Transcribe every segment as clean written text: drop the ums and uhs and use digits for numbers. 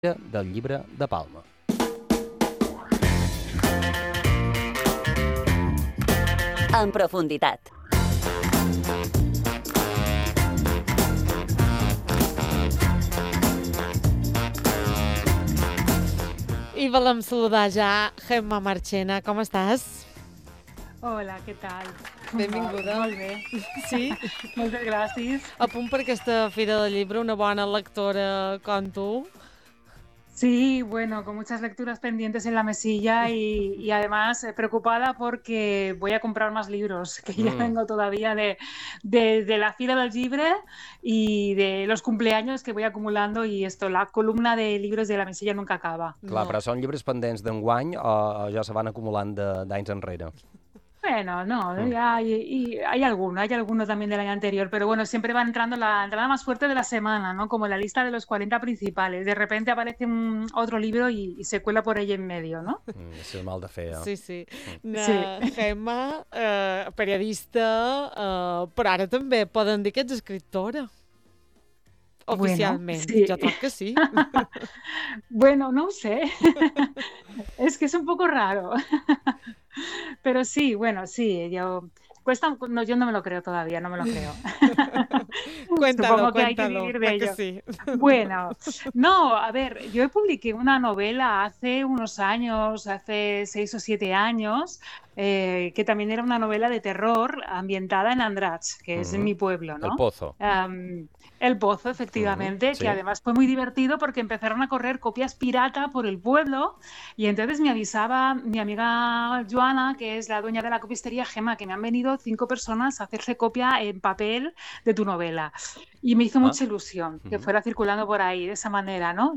del llibre de Palma. En profunditat. I volem saludar ja Gemma Marchena. Com estàs? Hola, què tal? Benvinguda. Molt bé. Sí? Moltes gràcies. A punt per aquesta Fira del Llibre, una bona lectora com tu. Sí, bueno, con muchas lecturas pendientes en la mesilla y además preocupada porque voy a comprar más libros, que ya vengo todavía de la Fira del Llibre y de los cumpleaños que voy acumulando y esto, la columna de libros de la mesilla nunca acaba. Clar, però són llibres pendents d'enguany o ja se van acumulant d'anys enrere? Bueno, no, ya hay alguno también del año anterior, pero bueno, siempre va entrando la entrada más fuerte de la semana, ¿no? Como la lista de los 40 principales. De repente aparece otro libro y se cuela por ahí en medio, ¿no? És el mal de fer, Sí, sí. Sí. Gemma, periodista, però ara també poden dir que ets escriptora. Oficialment. Bueno, sí. Jo trobo que sí. Bueno, no sé. Es que es un poco raro. Pero sí, bueno, sí, yo no me lo creo todavía, no me lo creo. Supongo que hay que vivir de ello. Sí. Bueno, no, a ver, yo publiqué una novela hace unos años, hace 6 o 7 años, que también era una novela de terror ambientada en Andratx, que es en mi pueblo, ¿no? El Pozo. El Pozo, efectivamente, sí. que además fue muy divertido porque empezaron a correr copias pirata por el pueblo y entonces me avisaba mi amiga Joana, que es la dueña de la copistería, Gemma, que me han venido 5 personas a hacerse copia en papel de tu novela. Y me hizo mucha ilusión que fuera circulando por ahí de esa manera, ¿no?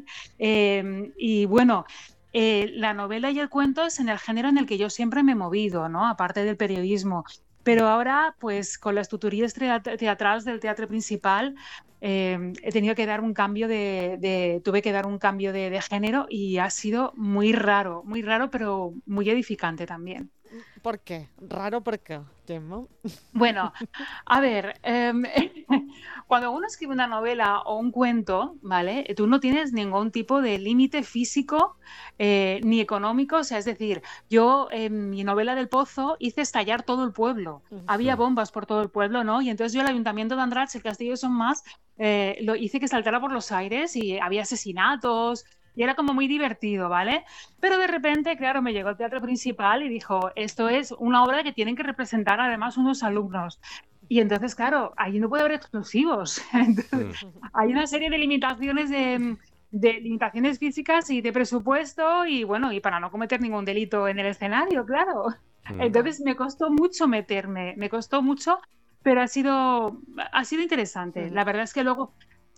Y bueno, la novela y el cuento es en el género en el que yo siempre me he movido, ¿no? Aparte del periodismo. Pero ahora, pues con las tutorías teatrales del Teatro Principal, he tenido que dar un cambio tuve que dar un cambio de género y ha sido muy raro, pero muy edificante también. ¿Por qué? ¿Raro por qué, Gemma? Bueno, a ver, cuando uno escribe una novela o un cuento, ¿vale? Tú no tienes ningún tipo de límite físico ni económico, o sea, es decir, yo en mi novela del Pozo hice estallar todo el pueblo, había bombas por todo el pueblo, ¿no? Y entonces yo el Ayuntamiento de Andratx, el Castillo de Son Más, lo hice que saltara por los aires y había asesinatos. Y era como muy divertido, ¿vale? Pero de repente, claro, me llegó el Teatro Principal y dijo, esto es una obra que tienen que representar además unos alumnos. Y entonces, claro, ahí no puede haber explosivos. Entonces, hay una serie de limitaciones de limitaciones físicas y de presupuesto y bueno, y para no cometer ningún delito en el escenario, claro. Entonces me costó mucho meterme, pero ha sido interesante. La verdad es que luego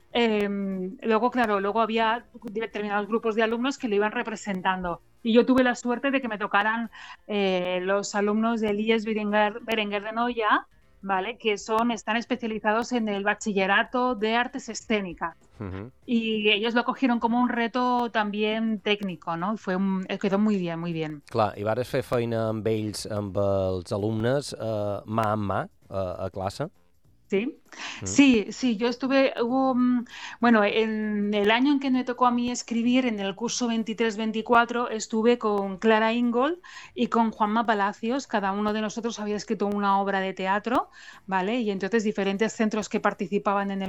había determinados grupos de alumnos que lo iban representando y yo tuve la suerte de que me tocaran los alumnos del IES Berenguer de Noia, ¿vale? Que están especializados en el bachillerato de artes escénicas y ellos lo cogieron como un reto también técnico, ¿no? Quedó muy bien, muy bien. Clar, i vares fer feina amb ells, amb els alumnes, mà en mà, a classe? Sí, yo estuve, bueno, en el año en que me tocó a mí escribir, en el curso 23-24, estuve con Clara Ingold y con Juanma Palacios, cada uno de nosotros había escrito una obra de teatro, ¿vale? Y entonces diferentes centros que participaban en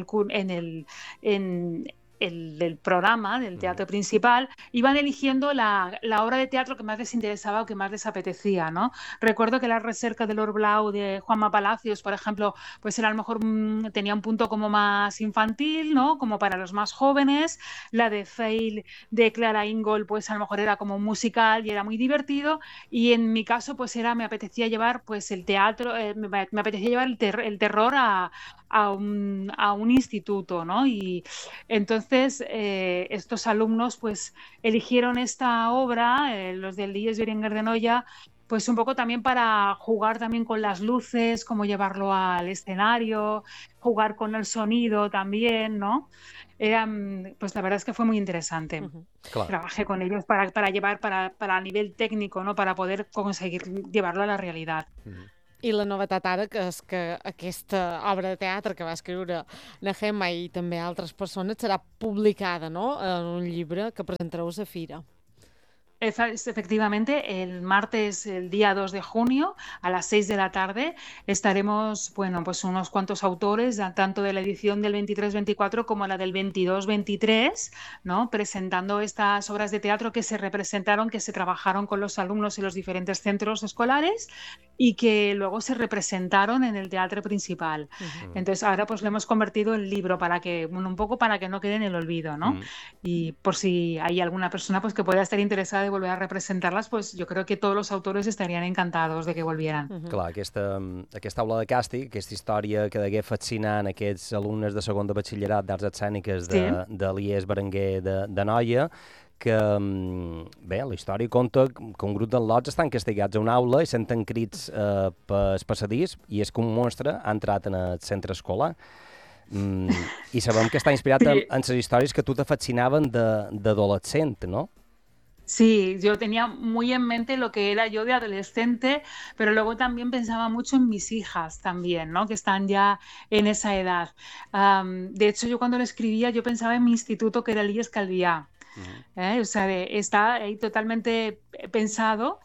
el programa del Teatro Principal iban eligiendo la obra de teatro que más les interesaba o que más les apetecía, ¿no? Recuerdo que la Recerca de l'Or Blau de Juanma Palacios, por ejemplo, pues era a lo mejor tenía un punto como más infantil, ¿no? Como para los más jóvenes. La de Fail de Clara Ingold, pues a lo mejor era como un musical y era muy divertido. Y en mi caso, pues me apetecía llevar pues el teatro, me apetecía llevar el terror a un instituto, ¿no? Y entonces estos alumnos pues eligieron esta obra, los del IES Berenguer de Noia, pues un poco también para jugar también con las luces, cómo llevarlo al escenario, jugar con el sonido también, ¿no? Pues la verdad es que fue muy interesante. Clar. Trabajé con ellos para llevar para a nivel técnico, ¿no? Para poder conseguir llevarlo a la realidad. I la novetat ara que és que aquesta obra de teatre que va escriure na Gemma i també altres persones serà publicada, no?, en un llibre que presentareu a la fira. Efectivamente, el martes, el día 2 de junio, a las 6 de la tarde, estaremos, bueno, pues unos cuantos autores, tanto de la edición del 23-24 como la del 22-23, ¿no?, presentando estas obras de teatro que se representaron, que se trabajaron con los alumnos en los diferentes centros escolares y que luego se representaron en el teatro principal. Entonces, ahora pues lo hemos convertido en libro para que, bueno, un poco para que no quede en el olvido, ¿no? Y por si hay alguna persona pues que pueda estar interesada de volver a representarlas, pues yo creo que todos los autores estarían encantados de que volvieran. Clar, aquesta aula de càstig, aquesta història que degué fascinant aquests alumnes de segon de batxillerat d'arts escèniques de l'IES Berenguer de Noia, que, bé, la història conta que un grup d'al·lots estan castigats a una aula i senten crits pel passadís i és que un monstre ha entrat en el centre escolar. I sabem que està inspirat en les històries que tu te fascinaven d'adolescent, no? Sí, yo tenía muy en mente lo que era yo de adolescente, pero luego también pensaba mucho en mis hijas también, ¿no?, que están ya en esa edad. De hecho, yo cuando lo escribía, yo pensaba en mi instituto, que era el IES Calviá. O sea, está ahí totalmente pensado.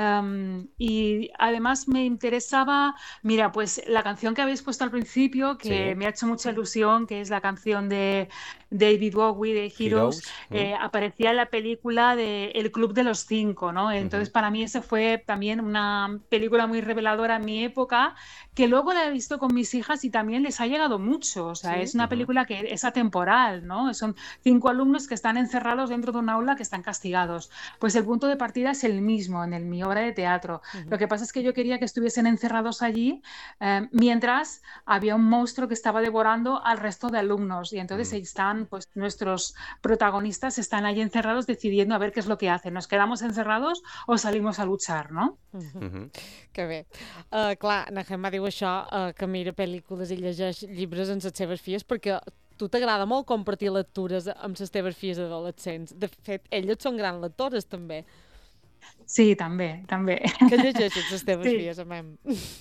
Y además me interesaba, mira, pues la canción que habéis puesto al principio, que me ha hecho mucha ilusión, que es la canción de David Bowie de Heroes, aparecía en la película de El Club de los Cinco, ¿no? Entonces para mí esa fue también una película muy reveladora en mi época, que luego la he visto con mis hijas y también les ha llegado mucho. O sea, es una película que es atemporal, ¿no? Son 5 alumnos que están encerrados dentro de un aula que están castigados. Pues el punto de partida es el mismo en mi obra de teatro. Lo que pasa es que yo quería que estuviesen encerrados allí mientras había un monstruo que estaba devorando al resto de alumnos, y entonces están, pues nuestros protagonistas están ahí encerrados decidiendo a ver qué es lo que hacen. ¿Nos quedamos encerrados o salimos a luchar, no? Que bé. Clar, na Gemma diu això, que mira pel·lícules i llegeix llibres amb les seves filles, perquè tu t'agrada molt compartir lectures amb les teves filles adolescents. De fet, elles són grans lectores, també. Sí, també. Què llegeixes les teves filles, amem?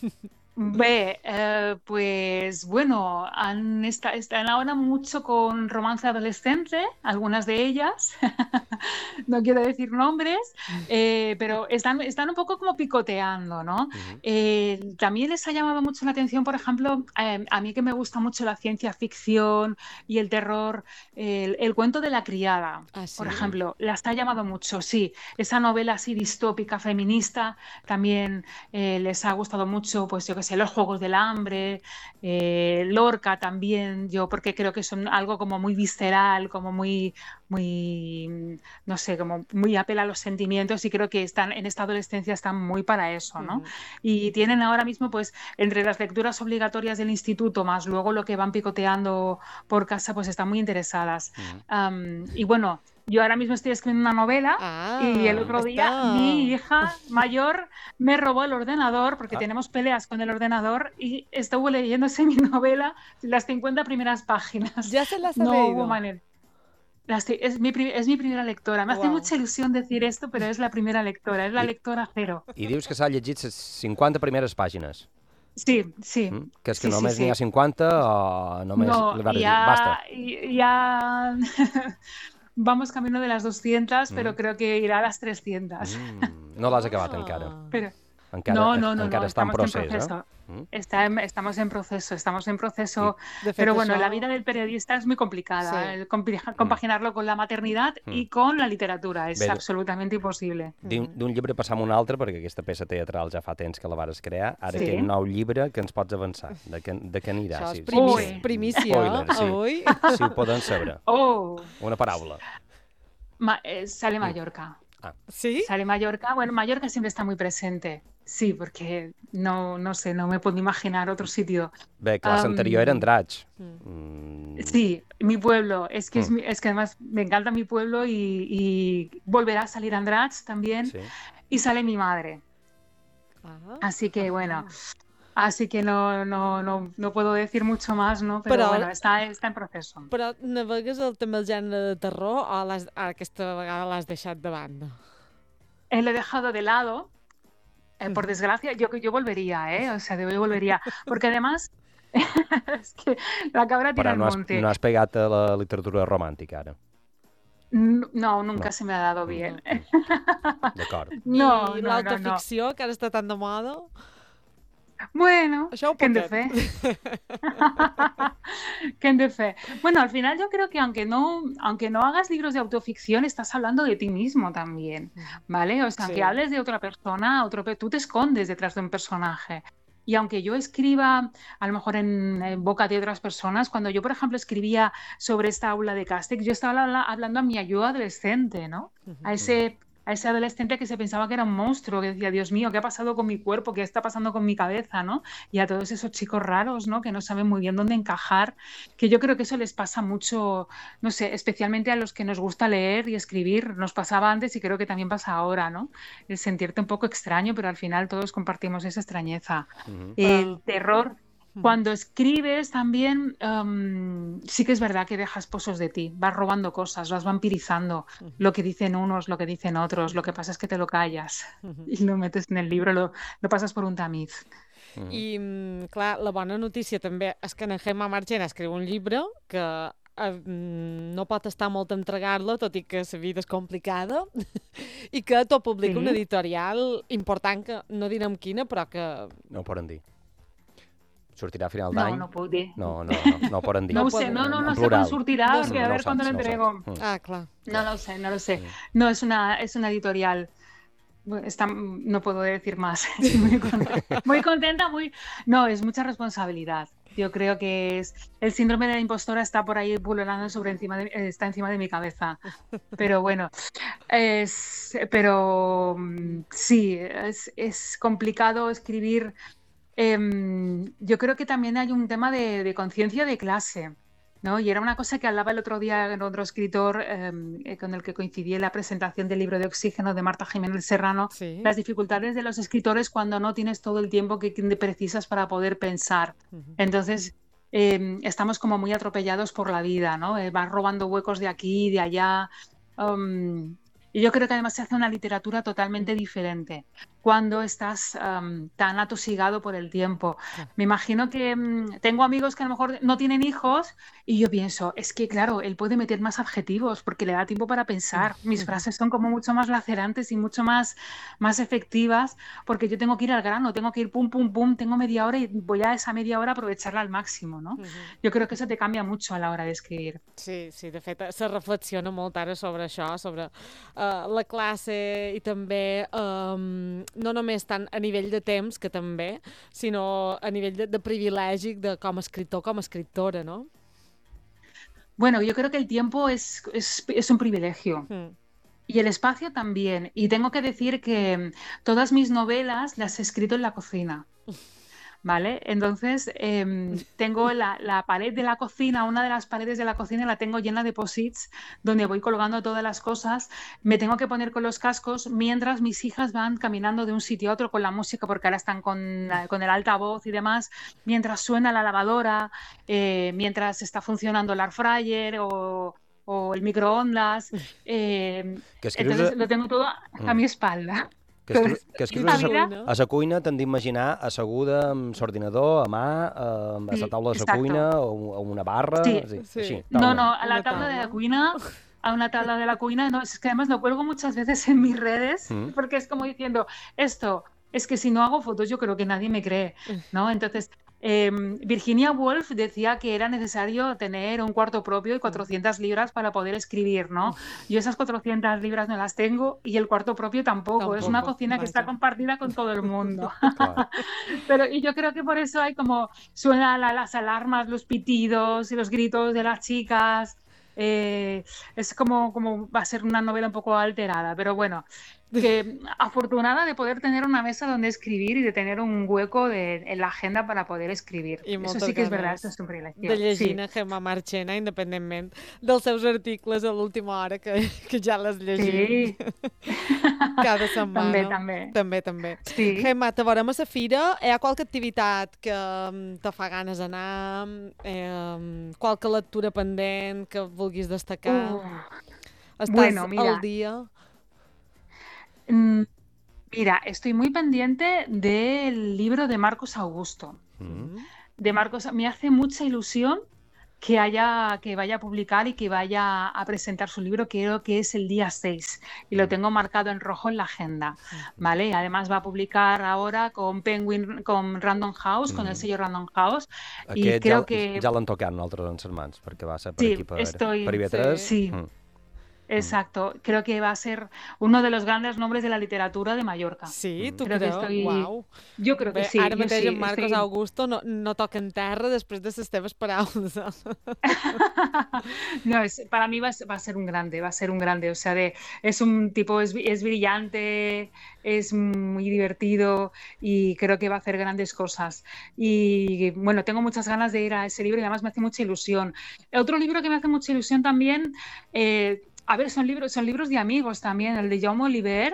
Bé, pues bueno, están ahora mucho con romance adolescente, algunas de ellas, no quiero decir nombres, pero están un poco como picoteando, ¿no? También les ha llamado mucho la atención, por ejemplo, a mí que me gusta mucho la ciencia ficción y el terror, el cuento de la criada, por ejemplo, las ha llamado mucho, sí. Esa novela así distópica, feminista, también les ha gustado mucho, pues yo que sé, Los Juegos del Hambre, Lorca también, yo porque creo que son algo como muy visceral, como muy, no sé, como muy apela a los sentimientos, y creo que en esta adolescencia están muy para eso, ¿no? Y tienen ahora mismo, pues, entre las lecturas obligatorias del instituto más luego lo que van picoteando por casa, pues están muy interesadas. Y bueno, yo ahora mismo estoy escribiendo una novela y el otro día mi hija mayor me robó el ordenador porque tenemos peleas con el ordenador y estuvo leyéndose mi novela, las 50 primeras páginas. Ya se las ha leído. leído. No hubo manera. Es mi primera lectora. Me hace mucha ilusión decir esto, pero es la primera lectora, es la lectora cero. I dius que s'ha llegit les 50 primeres pàgines. Sí. Que és que només n'hi ha 50 o només li va dir, basta? Ya vamos camino de las 200, pero creo que irá a las 300. No l'has acabat encara. Pero Encara està en procés, Estamos en proceso, pero bueno, la vida del periodista es muy complicada. Compaginarlo con la maternidad i con la literatura és absolutament impossible. D'un llibre passam a un altre, perquè aquesta peça teatral ja fa temps que la vares crear, ara que un nou llibre que ens pots avançar, de què anirà? Això és primícia, avui. Si ho poden saber. Una paraula. Sale Mallorca. ¿Sí? Sale Mallorca. Bueno, Mallorca siempre está muy presente. Sí, porque no sé, no me puedo imaginar otro sitio. Bé, clase anterior era Andratx. Sí, mi pueblo. Es que además me encanta mi pueblo y volverá a salir Andratx también. Sí. Y sale mi madre. Así que bueno... Así que no puedo decir mucho más, ¿no? Pero bueno, está en proceso. Però navegues també el gènere de terror o aquesta vegada l'has deixat de banda? Lo he dejado de lado. por desgracia, yo volvería, ¿eh? O sea, yo volvería. Porque además, es que la cabra tira Però al no monte. has pegat a la literatura romàntica, ara. No, nunca No. se me ha dado bien. D'acord. No, I no, no, no. l'autoficció, que ara està tan de moda, Bueno, això un ¿qué han de poquet. fe? ¿Qué han de fe? Bueno, al final yo creo que aunque no hagas libros de autoficción, estás hablando de ti mismo también, ¿vale? O sea, aunque Sí. hables de otra persona, tú te escondes detrás de un personaje. Y aunque yo escriba a lo mejor en boca de otras personas, cuando yo, por ejemplo, escribía sobre esta aula de casting, yo estaba hablando a mi yo adolescente, ¿no? A ese adolescente que se pensaba que era un monstruo, que decía, Dios mío, ¿qué ha pasado con mi cuerpo? ¿Qué está pasando con mi cabeza? ¿no? Y a todos esos chicos raros, ¿no? Que no saben muy bien dónde encajar, que yo creo que eso les pasa mucho, no sé, especialmente a los que nos gusta leer y escribir. Nos pasaba antes y creo que también pasa ahora, ¿no? El sentirte un poco extraño, pero al final todos compartimos esa extrañeza. El terror. Cuando escribes también, sí que es verdad que dejas pozos de ti, vas robando cosas, vas vampirizando lo que dicen unos, lo que dicen otros, lo que pasa es que te lo callas y lo metes en el libro, lo pasas por un tamiz. I, clar, la bona notícia també és que en Gemma Marchena escriu un llibre que no pot estar molt a entregar-lo, tot i que la vida és complicada, i que t'ho publica una editorial important, que no direm quina, però que... No ho poden dir. Sortirà a final No, d'any? no puc dir. No ho poden dir. No ho sé, no sé quan sortirà, perquè a veure quan lo entrego. Ah, clar. No lo sé. No, es una editorial. No puedo decir más. Estoy muy contenta, No, es mucha responsabilidad. Yo creo que el síndrome de la impostora está por ahí pululando está encima de mi cabeza. Pero bueno, sí, es complicado escribir. Yo creo que también hay un tema de conciencia de clase, ¿no? Y era una cosa que hablaba el otro día en otro escritor con el que coincidí en la presentación del libro de Oxígeno de Marta Jiménez Serrano, Sí. las dificultades de los escritores cuando no tienes todo el tiempo que precisas para poder pensar. Entonces, estamos como muy atropellados por la vida, ¿no? Vas robando huecos de aquí y de allá. Y yo creo que además se hace una literatura totalmente diferente cuando estás tan atosigado por el tiempo. Me imagino que tengo amigos que a lo mejor no tienen hijos y yo pienso, es que claro, él puede meter más adjetivos porque le da tiempo para pensar. Mis frases son como mucho más lacerantes y mucho más efectivas porque yo tengo que ir al grano, tengo que ir pum, pum, pum, tengo media hora y voy a esa media hora aprovecharla al máximo, no? Jo crec que això te canvia mucho a l'hora d'escriure. Sí, de fet, se reflexiona molt ara sobre això, sobre la classe i també no només tant a nivell de temps, que també, sinó a nivell de privilegi de com a escriptor, com a escriptora, ¿no? Bueno, yo creo que el tiempo es un privilegio. Y el espacio también. Y tengo que decir que todas mis novelas las he escrito en la cocina. ¿Vale? Entonces, tengo la pared de la cocina, una de las paredes de la cocina la tengo llena de post-its donde voy colgando todas las cosas. Me tengo que poner con los cascos mientras mis hijas van caminando de un sitio a otro con la música, porque ahora están con el altavoz y demás, mientras suena la lavadora, mientras está funcionando el air fryer o el microondas. Entonces lo tengo todo a mi espalda. Que escrius a la cuina, t'hem d'imaginar asseguda amb l'ordinador, a mà, a la taula de la cuina o a una barra. Sí. No, a la tabla de la cuina. A una tabla de la cuina. No, es que además lo cuelgo muchas veces en mis redes porque es como diciendo, esto, es que si no hago fotos yo creo que nadie me cree, ¿no? Entonces, Virginia Woolf decía que era necesario tener un cuarto propio y 400 libras para poder escribir, ¿no? Yo esas 400 libras no las tengo y el cuarto propio tampoco. Es una cocina que está compartida con todo el mundo. Y yo creo que por eso hay como suenan las alarmas, los pitidos y los gritos de las chicas. Es como va a ser una novela un poco alterada, pero bueno, que afortunada de poder tener una mesa donde escribir y de tener un hueco en la agenda para poder escribir. Eso sí que és verdad, això és un privilegi. De llegir Gemma Marchena, independentment dels seus articles a l'última hora, que ja les llegim. Cada setmana. També. Sí. Gemma, te veurem a la fira. Hi ha qualque activitat que te fa ganes d'anar? Qualque lectura pendent que vulguis destacar? Estàs al dia? Mira, estoy muy pendiente del libro de Marcos Augusto. De Marcos, me hace mucha ilusión que vaya a publicar y que vaya a presentar su libro, creo que es el día 6 y lo tengo marcado en rojo en la agenda, ¿vale? Además va a publicar ahora con Penguin, con Random House, con el sello Random House y Aquest creo que ja l'han tocat nosaltres en ses mans, perquè va ser per sí, aquí per IB3. sí, exacto, creo que va a ser uno de los grandes nombres de la literatura de Mallorca. Sí, tu Creo que creus? Uau. Jo crec que Bé, sí. ara mateix sí, en Marcos Augusto no toca en terra després de les teves paraules. No, para mí va a ser un grande, o sea, es un tipo, es brillante, es muy divertido y creo que va a hacer grandes cosas. Y bueno, tengo muchas ganas de ir a ese libro y además me hace mucha ilusión. Otro libro que me hace mucha ilusión también, a ver, son libros de amigos también, el de Jaume Oliver,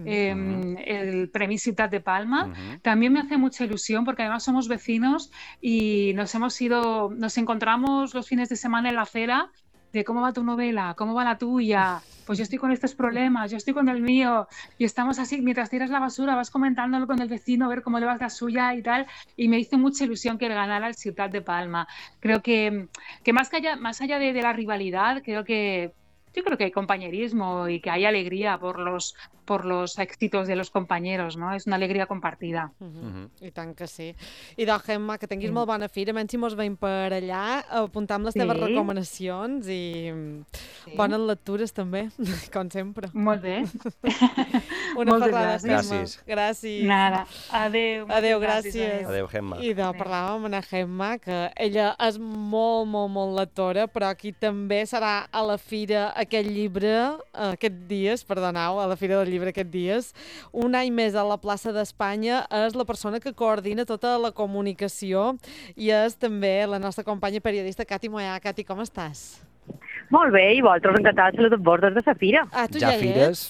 el Premi Ciutat de Palma, también me hace mucha ilusión porque además somos vecinos y nos encontramos los fines de semana en la acera de cómo va tu novela, cómo va la tuya, pues yo estoy con estos problemas, yo estoy con el mío y estamos así, mientras tiras la basura vas comentándolo con el vecino, a ver cómo le va la suya y tal, y me hizo mucha ilusión que él ganara el Ciutat de Palma. Creo que más allá de la rivalidad, yo creo que hay compañerismo y que hay alegría por los éxitos de los compañeros, ¿no? És una alegria compartida. I tant que sí. I doncs, Gemma, que tinguis molt bona fira, menys si mos veiem per allà, apuntar amb les teves recomanacions i bones lectures també, com sempre. Molt bé. Una ferrada, gràcies. Gràcies. Nada. Adéu. Adéu, gràcies. Adéu, Gemma. I parlàvem amb la Gemma, que ella és molt, molt, molt lectora, però aquí també serà a la fira aquest llibre, aquests dies, perdoneu, a la fira del llibre aquests dies, un any més a la plaça d'Espanya, és la persona que coordina tota la comunicació i és també la nostra companya periodista Cati Moyà. Cati, com estàs? Molt bé, i vosaltres encantats de les des de la fira. Ah, tu ja hi ets?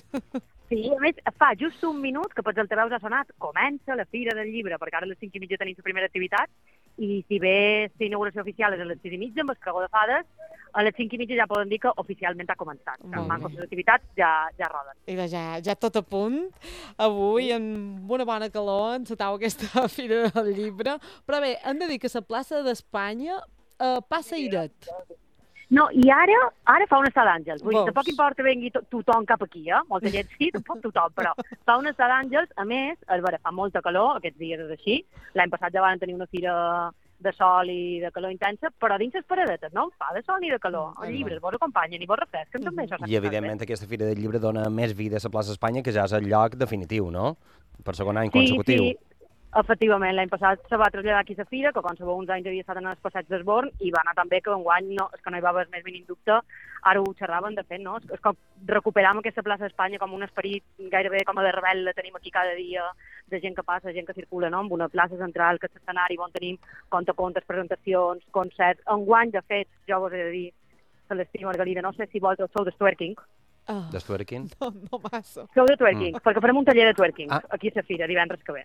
Sí, a més, fa just un minut que pels altaveus ha sonat, comença la Fira del Llibre, perquè ara a les 5:30 tenim la primera activitat, i si bé l'inauguració oficial és a les 6:30 amb el Pregó de Fades, a les 5:30 ja poden dir que oficialment ha començat. En manco les activitats ja roden. I ja tot a punt, avui amb una bona calor, encetau aquesta Fira del Llibre, però bé, hem de dir que la plaça d'Espanya passa airet. No, i ara fa una estada d'àngels. Vull dir, tampoc importa vengui tothom cap aquí, molta gent sí, tampoc tothom, però fa una estada d'àngels. A més, fa molta calor, aquests dies és així. L'any passat ja van tenir una fira de sol i de calor intensa, però dins les paradetes no en fa de sol ni de calor. Els llibres vos acompanyen i vos refresquen també. I evidentment aquesta Fira del Llibre dona més vida a la plaça d'Espanya, que ja és el lloc definitiu, no? Per segon any consecutiu. Sí. Efectivament, l'any passat se va traslladar aquí a la fira, que qualsevol uns anys havia estat en els Passeig d'Esborn, i va anar també que enguany és que no hi va haver més mínim dubte, ara ho xerraven, de fet, no? És com recuperam aquesta plaça d'Espanya com un esperit gairebé com a de rebel, la tenim aquí cada dia, de gent que passa, gent que circula, no? Amb una plaça central, que és l'escenari on tenim contes, presentacions, concerts. Enguany, de fet, jo vos he de dir, Celestí Margarida, no sé si vols el show de twerking. De twerking? No massa. Show de twerking, perquè farem un taller de twerking aquí a la fira, divendres que ve.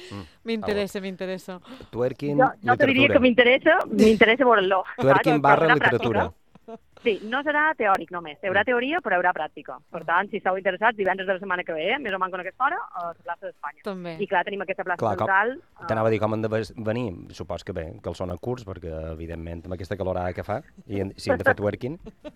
M'interessa. Twerking, jo te diria que m'interessa veure-lo. Twerking / literatura. Sí, no serà teòric només, hi haurà teoria però hi haurà pràctica. Per tant, si esteu interessats, divendres de la setmana que ve, més o menys en aquesta hora, a la plaça d'Espanya. També. I clar, tenim aquesta plaça central. T'anava a dir com han de venir, supos que bé, que els són curts, perquè evidentment amb aquesta calorada que fa, i si hem de fer twerking.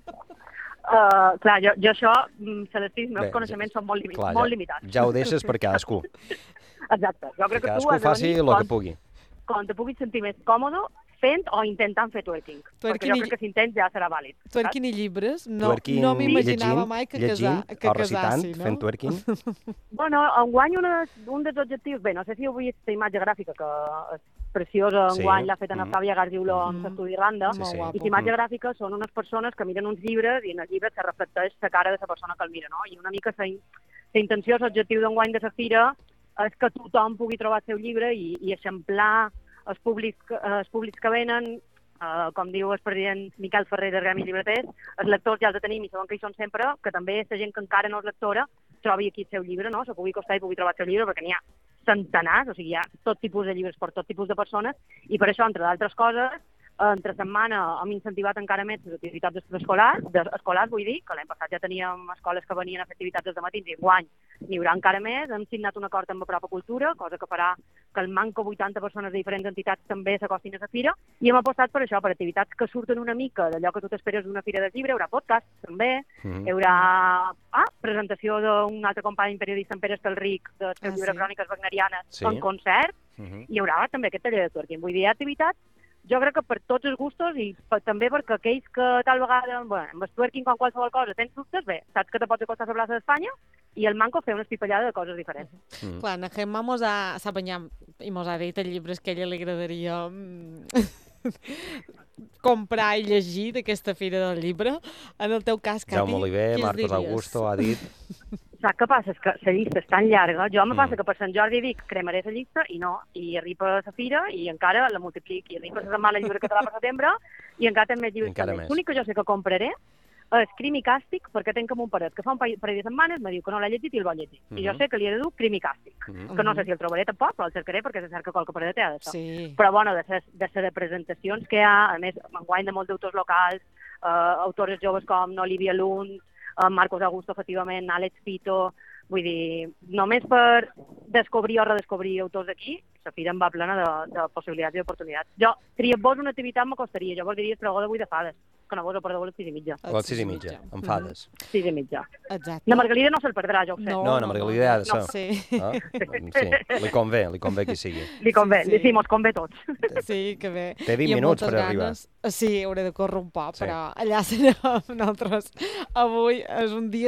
Clar, jo això, Celestí, els meus coneixements són molt limitats. Ja ho deixes per cadascú. Exacte. Jo crec que tu cadascú faci el que pugui. Quan te puguis sentir més còmode fent o intentant fer twerking. Perquè jo crec que si intents ja serà vàlid. Twerking i llibres? No m'imaginava mai que casassi, no? O recitant, fent twerking. Bueno, enguany un dels objectius... Bé, no sé si heu vist aquesta imatge gràfica que és preciosa, enguany l'ha fet Ana Fàbia Gargiulo amb l'estudi Irlanda, i la imatge gràfica són unes persones que miren uns llibres i en el llibre se reflecteix la cara de la persona que el mira, no? I una mica la intenció, l'objectiu d'enguany de la fira és que tothom pugui trobar el seu llibre i eixamplar els públics que venen, com diu el president Miquel Ferrer del Gremi Llibreters, els lectors ja els tenim i sabem que hi són sempre, que també la gent que encara no és lectora trobi aquí el seu llibre, no? Se pugui costar i pugui trobar el seu llibre, perquè n'hi ha centenars, o sigui, hi ha tot tipus de llibres per tot tipus de persones, i per això, entre d'altres coses, entre setmana hem incentivat encara més les activitats escolars, vull dir, que l'any passat ja teníem escoles que venien a fer activitats des de matins i enguany n'hi haurà encara més. Hem signat un acord amb Apropa Cultura, cosa que farà que el manco 80 persones de diferents entitats també s'acostin a la fira, i hem apostat per això, per activitats que surten una mica d'allò que tu t'esperes d'una fira del llibre. Hi haurà podcast, també, hi haurà presentació d'un altre company periodista, en Pere Estelric, del seu llibre Cròniques Wagnerianes, en concert, hi haurà també aquest taller de twerking. Vull dir, hi ha activitats, jo crec que per tots els gustos i també perquè aquells que tal vegada, amb el twerking com qualsevol cosa tens dubtes, bé, saps que te pots acostar a la plaça d'Espanya i el manco fer una espipallada de coses diferents. Clar, la Gemma s'ha banyat i mos ha dit els llibres que a ella li agradaria comprar i llegir d'aquesta fira del llibre. En el teu cas, Cati, Jaume Oliver, Marcos Augusto, ha dit... Saps què passa? És que la llista és tan llarga. Jo me passa que per Sant Jordi dic cremaré la llista i no, i arriba a la fira i encara la multiplic, i arriba a la setmana llibre català per setembre i encara té més llibres també. L'únic que jo sé que compraré és Crim i Càstig, perquè tenc un paret que fa un parell de setmanes me diu que no l'ha llegit i el vol llegir. I jo sé que li he de dur Crim i Càstig, que no sé si el trobaré tampoc, però el cercaré perquè se cerca qualque paret de d'això. Però bueno, de les representacions que hi ha, a més, m'enguany de molts d'autors locals, autores joves com Olivia Lund, Marcos Augusto, efectivament, Àlex Pito, vull dir, només per descobrir o redescobrir autors d'aquí, la fira em va plena de possibilitats i oportunitats. Jo, triar-vos una activitat m'acostaria, jo vos diria Estregó de Buit de Fades, que no vos ho perdeu a les 6:30. A les 6:30, amb fades. 6:30. Exacte. La Margalida no se'l perdrà, jo ho sé. No, la Margalida ha de ser. Sí. Sí, li convé qui sigui. Li convé, sí, mos convé tots. Sí, que bé. Té 20 minuts per arribar. Sí, hauré de córrer un poc, però allà serem nosaltres. Avui és un dia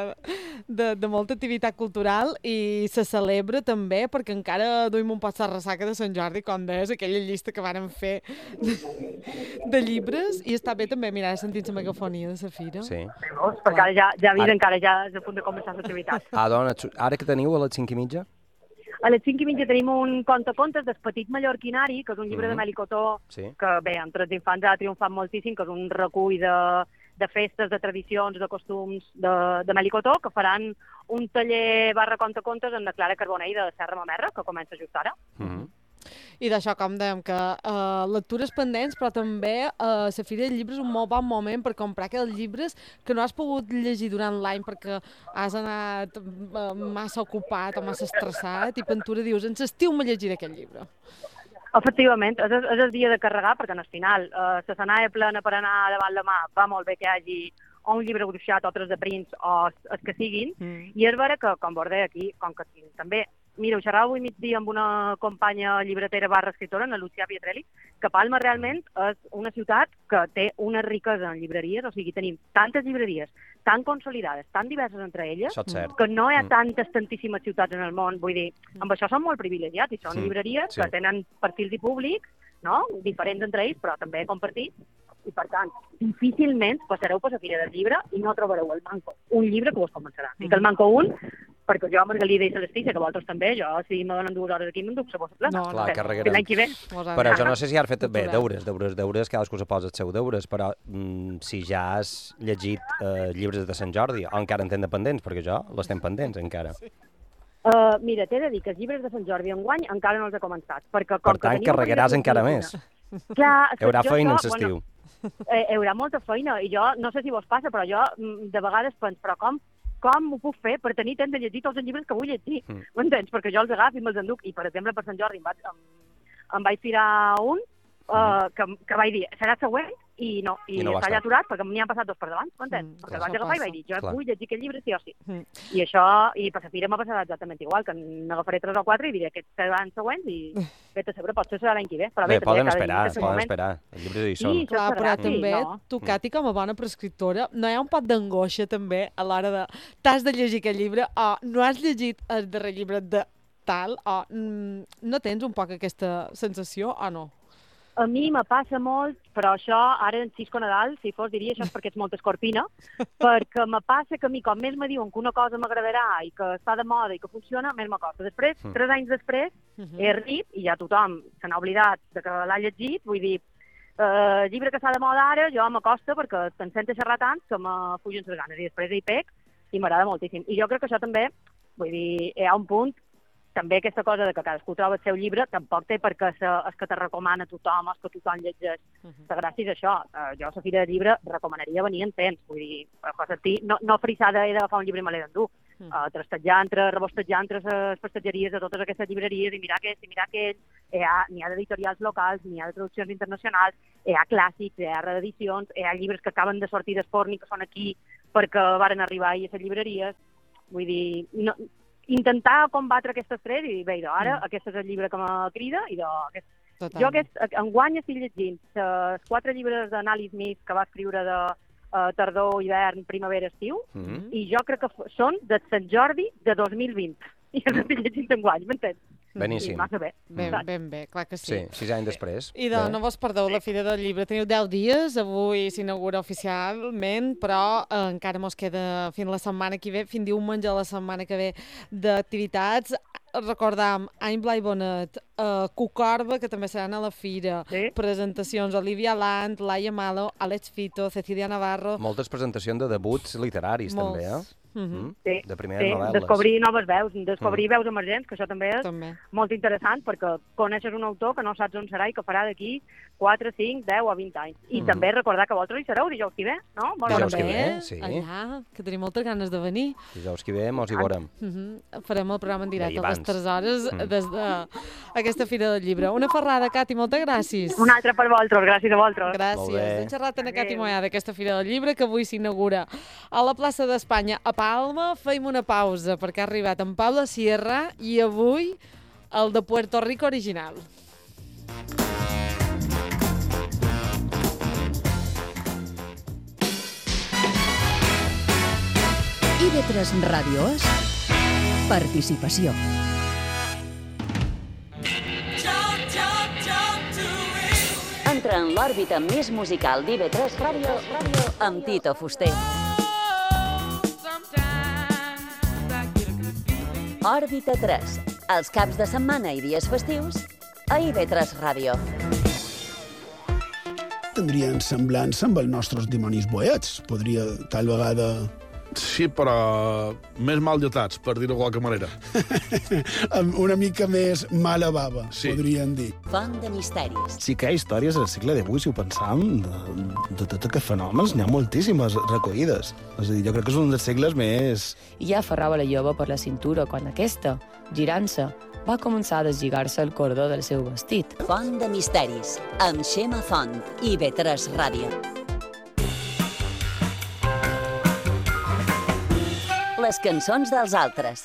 de molta activitat cultural i se celebra també perquè encara duim un poc la ressaca de Sant Jordi, com deies, aquella llista que vàrem fer de llibres, i està bé també mirar sentint la megafonia de la fira. Sí. Perquè ara ja encara ja és a punt de començar l'activitat. Doncs, ara que teniu a les 5:30? A les 5:30 tenim un contacontes del Petit Mallorquinari, que és un llibre de Meli Cotó, que bé, entre els infants ha triomfat moltíssim, que és un recull de festes, de tradicions, de costums de Meli Cotó, que faran un taller barra contacontes amb la Clara Carbonell de Serra Mamerra, que comença just ara. I d'això, com dèiem, que lectures pendents, però també la Fira del Llibre és un molt bon moment per comprar aquells llibres que no has pogut llegir durant l'any perquè has anat massa ocupat o massa estressat, i Pentura dius, en l'estiu me llegiré aquest llibre. Efectivament, és el dia de carregar, perquè al final la setmana plena per anar davant la mà va molt bé que hi hagi o un llibre gruixat o tres de prints o els que siguin, i és vera que, com vos deia aquí, com que també... Mira, ho xerrava avui migdia amb una companya llibretera barra escriptora, la Lucía Pietrelli, que Palma realment és una ciutat que té una riquesa en llibreries, o sigui, tenim tantes llibreries tan consolidades, tan diverses entre elles, que no hi ha tantíssimes ciutats en el món. Vull dir, amb això són molt privilegiats, i són llibreries que tenen perfils i públics, no?, diferents entre ells, però també compartits, i per tant, difícilment passareu per la Fira del Llibre i no trobareu el manco un llibre que us convencerà. I que el manco un, perquè jo, Margalida i Celestícia, que vosaltres també, jo, si me donen 2 hores aquí, m'enduc la vostra plana. Clar, carregarem. L'any que ve. Però jo no sé si has fet bé deures, cadascú se posa els seus deures, però si ja has llegit llibres de Sant Jordi, o encara en tens pendents, perquè jo l'estem pendents encara. Mira, t'he de dir que els llibres de Sant Jordi enguany encara no els he començat. Per tant, carregaràs encara més. Clar, hi haurà feina en l'estiu. Hi haurà molta feina, i jo no sé si vos passa, però jo de vegades penso, però com ho puc fer per tenir temps de llegir tots els llibres que vull llegir? M'entens? Perquè jo els agafo i me'ls enduc, i per exemple per Sant Jordi em vaig tirar un que vaig dir, serà següent, i està allà aturat perquè m'hi han passat 2 per davant, m'entens? Perquè el vaig agafar i vaig dir, jo vull llegir aquest llibre sí o sí. I això, i per la Fira m'ha passat exactament igual, que n'agafaré 3 o 4 i diré aquests seran següents, i vet a saber, potser serà l'any que ve. Bé, poden esperar, els llibres hi són. Clar, però també tu, Cati, com a bona prescriptora, no hi ha un pot d'angoixa també a l'hora de t'has de llegir aquest llibre, o no has llegit el darrer llibre de tal, o no tens un poc aquesta sensació o no? A mi me passa molt, però això ara en Cisco Nadal, si fos, diria això és perquè ets molt escorpina, perquè me passa que a mi, com més me diuen que una cosa m'agradarà i que està de moda i que funciona, més m'acosta. Després, 3 anys després, he arribat, i ja tothom se n'ha oblidat de que l'ha llegit, vull dir, llibre que està de moda ara, jo m'acosta perquè te'n sento xerrar tant que me fugen les ganes, i després hi pec i m'agrada moltíssim. I jo crec que això també, vull dir, hi ha un punt també aquesta cosa de que cadascú troba el seu llibre tampoc té per què ser el que te recomana tothom, el que tothom llegeix. La gràcia és això. Jo a la Fira del Llibre recomanaria venir en temps. Vull dir, no frissada he d'agafar un llibre i me l'he d'endur. Trastejant, rebostejant les prestatgeries de totes aquestes llibreries i mirar aquell, n'hi ha d'editorials locals, n'hi ha de traduccions internacionals, hi ha clàssics, hi ha reedicions, hi ha llibres que acaben de sortir del forn i que són aquí perquè varen arribar a les llibreries. Vull dir, intentar combatre aquestes tres i bé, ara aquest és el llibre que me crida i jo enguany estic llegint els 4 llibres d'Anali Smith que va escriure de tardor, hivern, primavera, estiu, i jo crec que són de Sant Jordi de 2020. I els estic llegint enguany, m'entens? Beníssim. I massa bé. Ben bé, clar que sí. Sí, 6 anys després. I no vos perdeu la Fira del Llibre. Teniu 10 dies, avui s'inaugura oficialment, però encara mos queda fins la setmana que ve, fins diumenge la setmana que ve d'activitats. Recordam, Any Blai Bonet, Cucorba, que també seran a la Fira, presentacions, Olivia Land, Laia Malo, Alex Fito, Cecilia Navarro... Moltes presentacions de debuts literaris, també, de primeres novel·les. Descobrir noves veus, descobrir veus emergents, que això també és molt interessant, perquè coneixes un autor que no saps on serà i que farà d'aquí 4, 5, 10 o 20 anys. I també recordar que vosaltres hi sereu dijous que ve, no? Dijous que ve, sí. Allà, que tenim moltes ganes de venir. Dijous que ve mos hi veurem. Farem el programa en directe a les 3 hores des d'aquesta Fira del Llibre. Una ferrada, Cati, moltes gràcies. Una altra per vosaltres, gràcies a vosaltres. Gràcies. Hem xerrat amb Cati Moyà d'aquesta Fira del Llibre que avui s'inaugura a la plaça d'Espanya a Palma. Feim una pausa perquè ha arribat en Pablo Sierra i avui el de Puerto Rico original. IB3 Ràdio és participació. Entra en l'òrbita més musical d'IB3 Ràdio amb Tito Fuster. Òrbita 3, els caps de setmana i dies festius a IB3 Ràdio. Tindrien semblança amb els nostres dimonis boets. Podria, tal vegada... Sí, però més mal dotats, per dir-ho de qualque manera. Una mica més mala bava, podríem dir. Font de misteris. Sí que hi ha històries del segle XVIII, si ho pensam, de tots aquests fenòmens, n'hi ha moltíssimes recollides. És a dir, jo crec que és un dels segles més... I ja aferrava la jove per la cintura quan aquesta, girant-se, va començar a deslligar-se el cordó del seu vestit. Font de misteris, amb Xema Font, IB3 Ràdio. Les cançons dels altres,